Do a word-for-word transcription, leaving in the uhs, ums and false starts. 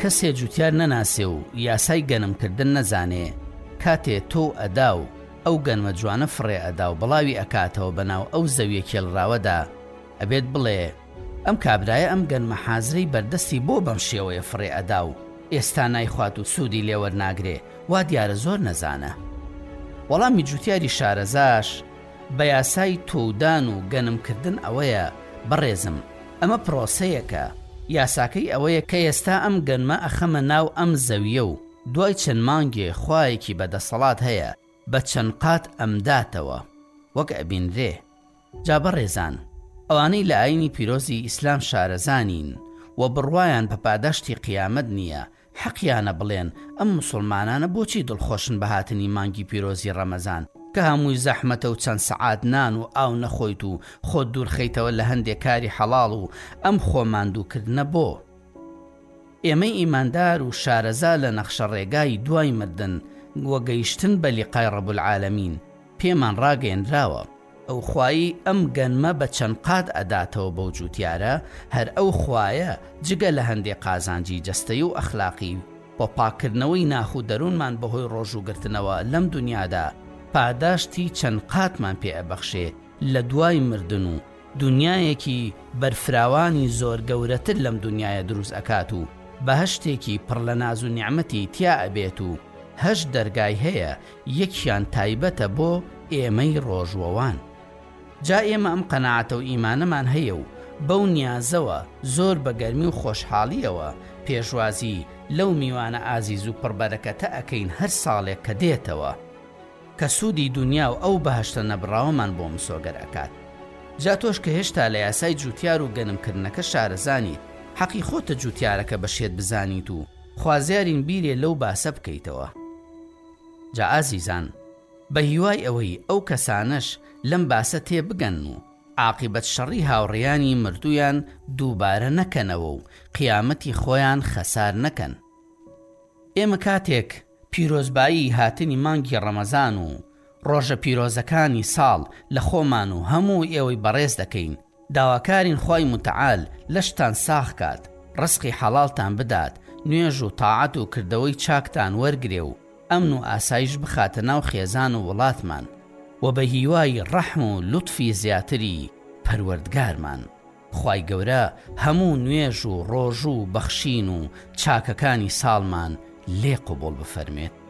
کەسێ جوتیار نەناسێ و یاسای گەنمکردن نەزانێ کاتێ تۆ ئەدا و ئەو گەنمە جوانە فڕێ ئەدا و بڵاوی ئەکاتەوە بەناو ئەو زەویە کێڵراوەدا ئەبێت بڵێ ئەم کابرایە ئەم گەنمە حازرەی بەردەستی بۆ بەم شێوەیە فڕێ ئەدا و ئێستا نایخوات و سوودی لێوەرناگرێ وا دیارە زۆر نەزانە. وەڵامی جوتیاری شارەزاش بە یاسای تۆدان و گەنمکردن ئەوەیە بەڕێزم ئەمە پرۆسەیەکە، یاساکەی ئەوەیە کە ئێستا ئەم گەنمە ئەخەمە ناو ئەم زەویە و دوای چەند مانگێ خوایەکی بەدەسەڵات هەیە بە چەند قات ئەمداتەوە وەک ئەبینرێ. جا بەڕێزان ئەوانەی لە ئاینی پیرۆزی ئیسلام شارەزانین و بڕوایان بە پاداشتی قیامەت نییە، حەقیانە بڵێن ئەم موسڵمانانە بۆچی دڵخۆشن بە هاتنی مانگی پیرۆزی ڕەمەزان کە هەمووی زەحمەتە و چەند سەعات نان و ئاو نەخۆیت و خۆت دوورخەیتەوە لە هەندێک کاری حەڵاڵ و ئەم خۆماندووکردنە بۆ. ئێمەی ئیماندار و شارەزا لە نەخشە ڕێگای دوای مردن وە گەیشتن بە لیقای ڕەبولعالەمین پێمان ڕاگەیەنراوە ئەو خوایی ئەم گەنمە بە چەند قات ئەداتەوە بەو جوتیارە، هەر ئەو خوایە جگە لە هەندێک قازانجی جەستەی و ئەخلاقی بۆ پاکردنەوەی ناخ و دەروونمان بەهۆی ڕۆژوگرتنەوە لەم دنیادا پاداشتی چەند قاتمان پێ ئەبەخشێ لە دوای مردن و دنیایەکی بەرفراوانی زۆر گەورەتر لەم دنیاە دروست ئەکات و بەهەشتێکی پڕ لە ناز و نیعمەتی تیا ئەبێت و هەشت دەرگای هەیە، یەکیان تایبەتە بۆ ئێمەی ڕۆژوەوان. جا ئێمە ئەم قەناعەتە و ئیمانەمان هەیە و بەو نیازەوە زۆر بە گەرمی و خۆشحاڵیەوە پێشوازی لەو میوانە ئازیز و پڕبەرەکەتە ئەکەین هەر ساڵێک کە دێتەوە کە سوودی دنیا و ئەو بەهەشتە نەبراوەمان بۆ مسۆگەر ئەکات. جا تۆش کە هێشتا لە یاسای جوتیار و گەنمکردنەکە شارەزانیت، حەقی خۆتە جوتیارەکە بەشێت بزانیت و خوازیارین بیرێ لەو باسە بکەیتەوە. جا ئازیزان بە هیوای ئەوەی ئەو کەسانش لەم باسە تێ بگەن و عاقیبەت شەڕی هاوڕێیانی مردویان دووبارە نەکەنەوە و قیامەتی خۆیان خەسار نەکەن. ئێمە کاتێک پیرۆزبایی هاتنی مانگی ڕەمەزان و ڕۆژە پیرۆزەکانی ساڵ لە خۆمان و هەموو ئێوەی بەڕێز دەکەین، داواکارین خوای متعال لەشتان ساخ کات، ڕزقی حەڵاڵتان بدات، نوێژ و تاعەت و کردەوەی چاکتان وەرگرێ و ئەمن و ئاسایش بخاتە ناو خێزان و وڵاتمان و بە هیوای ڕەحم و لوتفی زیاتری پەروەردگارمان. خوای گەورە هەموو نوێژ و ڕۆژ و بەخشین و چاکەکانی ساڵمان لێ قبوڵ بفەرمێت.